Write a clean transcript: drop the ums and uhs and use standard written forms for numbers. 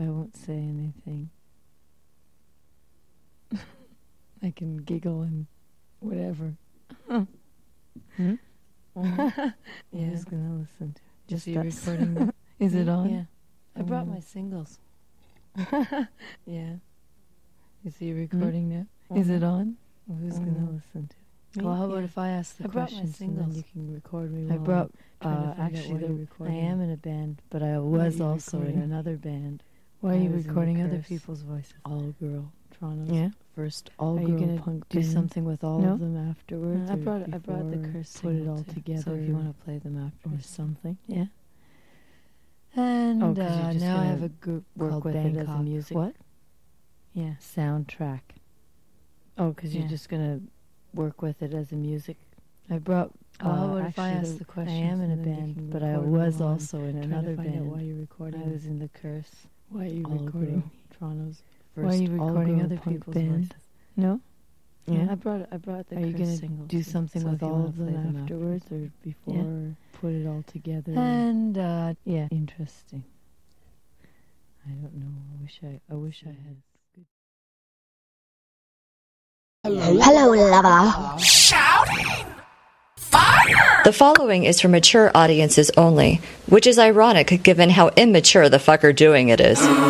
I won't say anything. I can giggle and whatever. Hmm? Yeah. Who's gonna listen to it? Just you recording that? Is it on? Yeah. I brought my singles. Yeah. Is he recording now? Is it on? Well, who's gonna listen to it? Well, how about if I ask the I brought my questions and then singles. you can record me? I while brought I'm trying to find out actually why you're I recording am me. in a band, but I was you also in recording? another band. Why are I you was in the recording other Curse. people's voices? All girl Toronto's Yeah. first Are all you girl gonna punk do band. something with all No? of them afterwards? I or brought the before? Curse Put it single all too. together. So if you want to play them after or something. yeah. And 'cause you're just now I gonna have a group work called with it as a Bangkok. music. What? Yeah. Soundtrack. Oh, because you're Yeah. just gonna work with it as a music. I brought. Well, how about if I actually, ask the questions? I am in a and then you band, can but I record me was while I'm also in trying another to find out band. why you're recording. I was in the Curse. Why are you all recording girl. Toronto's first Why are you recording all-girl other punk people's band? voices? No? Yeah. Yeah. I brought the Are you Curse gonna single do too. something So with if you all wanna of them play them afterwards or before? Yeah. Or put it all together? And yeah, interesting. I don't know. I wish I had. Hello, lover. The following is for mature audiences only, which is ironic given how immature the fucker doing it is.